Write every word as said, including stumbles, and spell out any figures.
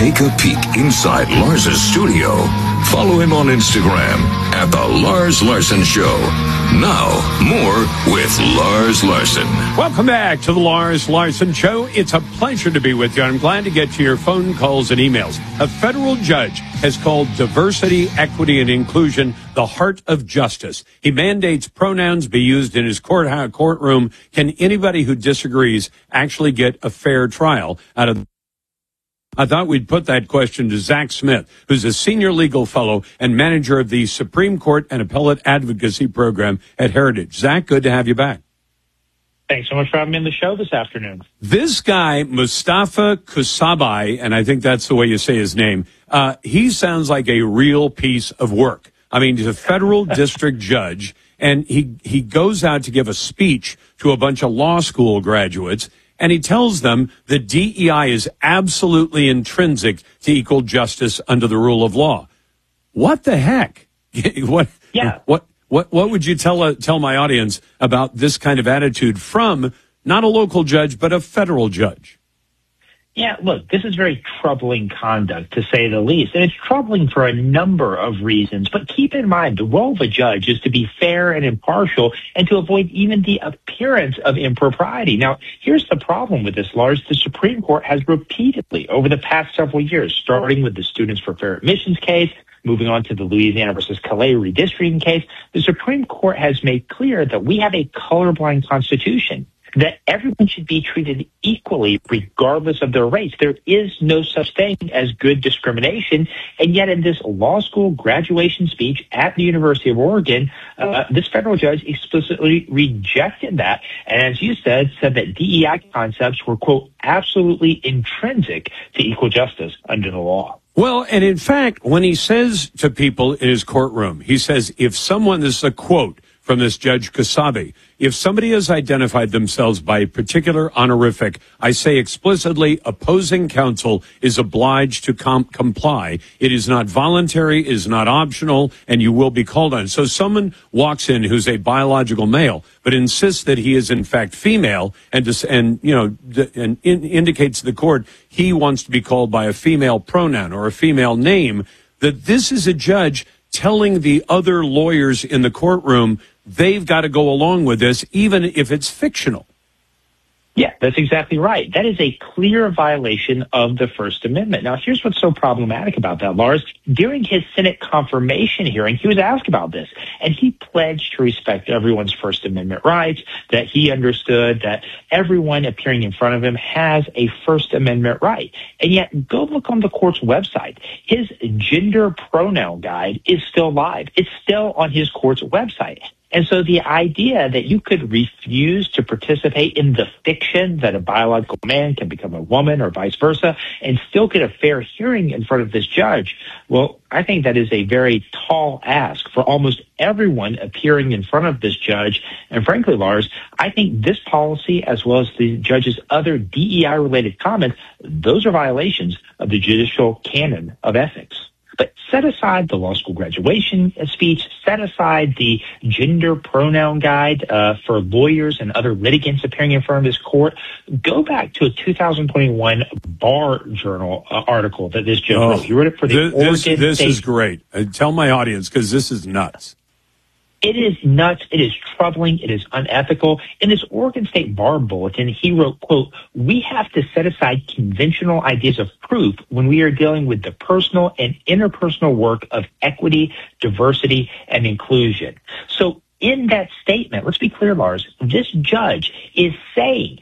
take a peek inside Lars's studio, follow him on Instagram at The Lars Larson Show. Now, more with Lars Larson. Welcome back to The Lars Larson Show. It's a pleasure to be with you. I'm glad to get to your phone calls and emails. A federal judge has called diversity, equity, and inclusion the heart of justice. He mandates pronouns be used in his courthouse courtroom. Can anybody who disagrees actually get a fair trial out of I thought we'd put that question to Zach Smith, who's a senior legal fellow and manager of the Supreme Court and Appellate Advocacy Program at Heritage. Zach, good to have you back. Thanks so much for having me on the show this afternoon. This guy, Mustafa Kusabai, and I think that's the way you say his name, uh, he sounds like a real piece of work. I mean, he's a federal district judge, and he, he goes out to give a speech to a bunch of law school graduates, and he tells them that D E I is absolutely intrinsic to equal justice under the rule of law. What the heck? what, yeah. what, what, what would you tell, uh, tell my audience about this kind of attitude from not a local judge, but a federal judge? Yeah, look, this is very troubling conduct, to say the least. And it's troubling for a number of reasons. But keep in mind, the role of a judge is to be fair and impartial and to avoid even the appearance of impropriety. Now, here's the problem with this, Lars. The Supreme Court has repeatedly, over the past several years, starting with the Students for Fair Admissions case, moving on to the Louisiana versus Calais redistricting case, the Supreme Court has made clear that we have a colorblind constitution, that everyone should be treated equally regardless of their race. There is no such thing as good discrimination. And yet in this law school graduation speech at the University of Oregon, uh, this federal judge explicitly rejected that. And as you said, said that D E I concepts were, quote, absolutely intrinsic to equal justice under the law. Well, and in fact, when he says to people in his courtroom, he says, if someone, this is a quote from this Judge Kusabi, if somebody has identified themselves by a particular honorific, I say explicitly, opposing counsel is obliged to com- comply. It is not voluntary, it is not optional, and you will be called on. So someone walks in who's a biological male, but insists that he is in fact female, and dis- and you know, d- and in- indicates to the court he wants to be called by a female pronoun or a female name. That this is a judge telling the other lawyers in the courtroom they've got to go along with this, even if it's fictional. Yeah, that's exactly right. That is a clear violation of the First Amendment. Now, here's what's so problematic about that, Lars. During his Senate confirmation hearing, he was asked about this, and he pledged to respect everyone's First Amendment rights, that he understood that everyone appearing in front of him has a First Amendment right. And yet, go look on the court's website. His gender pronoun guide is still live. It's still on his court's website. And so the idea that you could refuse to participate in the fiction that a biological man can become a woman or vice versa and still get a fair hearing in front of this judge, well, I think that is a very tall ask for almost everyone appearing in front of this judge. And frankly, Lars, I think this policy, as well as the judge's other D E I-related comments, those are violations of the judicial canon of ethics. But set aside the law school graduation speech, set aside the gender pronoun guide uh, for lawyers and other litigants appearing in front of this court. Go back to a two thousand twenty-one Bar Journal uh, article that this judge oh, wrote. He wrote it for the this, Oregon This, this State. is great. Uh, tell my audience, because this is nuts. It is nuts. It is troubling. It is unethical. In this Oregon State Bar Bulletin, he wrote, quote, we have to set aside conventional ideas of proof when we are dealing with the personal and interpersonal work of equity, diversity, and inclusion. So in that statement, let's be clear, Lars, this judge is saying